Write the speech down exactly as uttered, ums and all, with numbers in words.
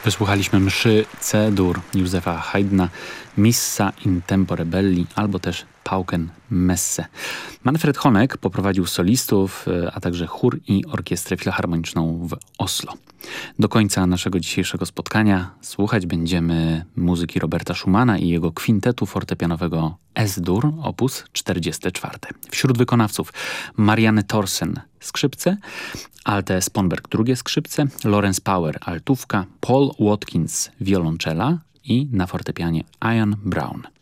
Wysłuchaliśmy mszy C-dur Józefa Haydna, Missa in tempore belli, albo też Pauken Messe. Manfred Honeck poprowadził solistów, a także chór i orkiestrę filharmoniczną w Oslo. Do końca naszego dzisiejszego spotkania słuchać będziemy muzyki Roberta Schumana i jego kwintetu fortepianowego S-dur op. czterdzieści cztery. Wśród wykonawców Marianne Thorsen skrzypce, Alte Sponberg drugie skrzypce, Lawrence Power altówka, Paul Watkins wiolonczela i na fortepianie Ian Brown.